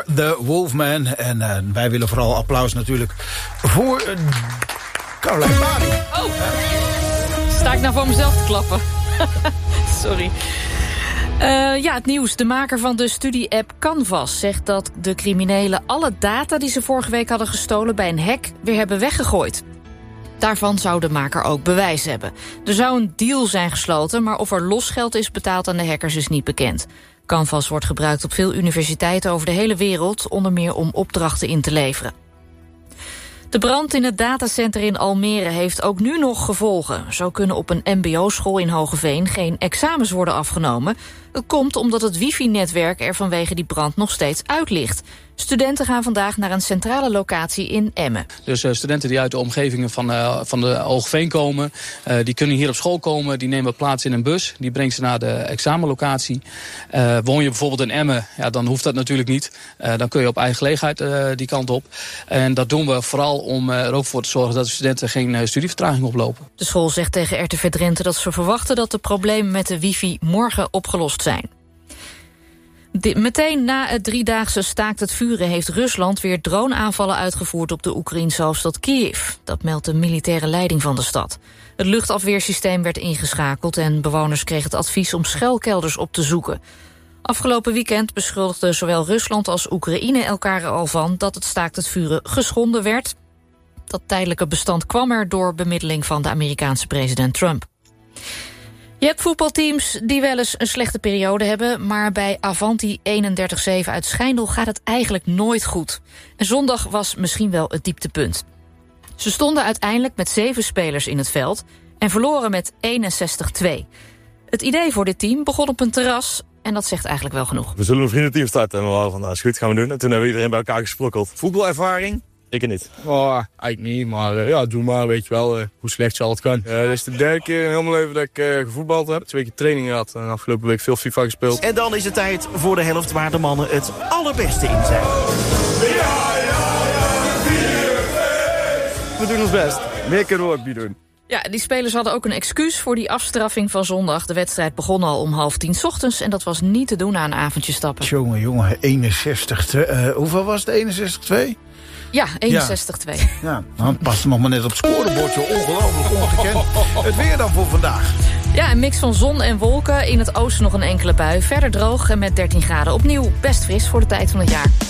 For the Wolfman. En wij willen vooral applaus natuurlijk voor Caroline Bari. Oh, sta ik nou voor mezelf te klappen? Sorry. Het nieuws. De maker van de studie-app Canvas zegt dat de criminelen alle data die ze vorige week hadden gestolen bij een hack weer hebben weggegooid. Daarvan zou de maker ook bewijs hebben. Er zou een deal zijn gesloten, maar of er losgeld is betaald aan de hackers is niet bekend. Canvas wordt gebruikt op veel universiteiten over de hele wereld, onder meer om opdrachten in te leveren. De brand in het datacenter in Almere heeft ook nu nog gevolgen. Zo kunnen op een mbo-school in Hoogeveen geen examens worden afgenomen. Dat komt omdat het wifi-netwerk er vanwege die brand nog steeds uit ligt. Studenten gaan vandaag naar een centrale locatie in Emmen. Dus studenten die uit de omgevingen van de Hoogeveen komen, die kunnen hier op school komen. Die nemen plaats in een bus, die brengt ze naar de examenlocatie. Woon je bijvoorbeeld in Emmen, dan hoeft dat natuurlijk niet. Dan kun je op eigen gelegenheid die kant op. En dat doen we vooral om er ook voor te zorgen dat de studenten geen studievertraging oplopen. De school zegt tegen RTV Drenthe dat ze verwachten dat de problemen met de wifi morgen opgelost zijn. Meteen na het 3-daagse staakt het vuren heeft Rusland weer droneaanvallen uitgevoerd op de Oekraïnse hoofdstad Kiev. Dat meldt de militaire leiding van de stad. Het luchtafweersysteem werd ingeschakeld en bewoners kregen het advies om schuilkelders op te zoeken. Afgelopen weekend beschuldigden zowel Rusland als Oekraïne elkaar er al van dat het staakt het vuren geschonden werd. Dat tijdelijke bestand kwam er door bemiddeling van de Amerikaanse president Trump. Je hebt voetbalteams die wel eens een slechte periode hebben, maar bij Avanti 31-7 uit Schijndel gaat het eigenlijk nooit goed. En zondag was misschien wel het dieptepunt. Ze stonden uiteindelijk met 7 spelers in het veld en verloren met 61-2. Het idee voor dit team begon op een terras en dat zegt eigenlijk wel genoeg. We zullen een vriendenteam starten en we waren van, is goed, gaan we doen. En toen hebben we iedereen bij elkaar gesprokkeld. Voetbalervaring? Ik niet. Eigenlijk niet, maar doe maar, weet je wel, hoe slecht zal het kan. Dit is de 3e keer in heel mijn leven dat ik gevoetbald heb. 2 keer training gehad en afgelopen week veel FIFA gespeeld. En dan is het tijd voor de helft waar de mannen het allerbeste in zijn. We doen ons best. Meer kunnen we ook niet doen. Ja, die spelers hadden ook een excuus voor die afstraffing van zondag. De wedstrijd begon al om 9:30 ochtends en dat was niet te doen na een avondje stappen. Jongen, 61-2. Hoeveel was het? 61-2? Ja, 61-2. Ja, dan past nog maar net op het scorebordje. Ongelooflijk ongekend. Het weer dan voor vandaag. Ja, een mix van zon en wolken. In het oosten nog een enkele bui. Verder droog en met 13 graden opnieuw. Best fris voor de tijd van het jaar.